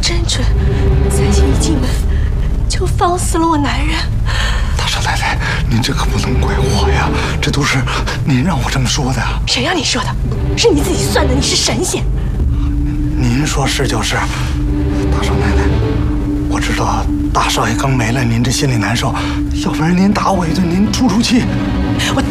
真准，三星一进门就放死了我男人。 大少太太，您这可不能怪我呀，这都是您让我这么说的呀。 谁让你说的？是你自己算的，你是神仙。 您说是就是。大少奶奶，我知道大少爷刚没了，您这心里难受，要不然您打我一顿，您出气。 我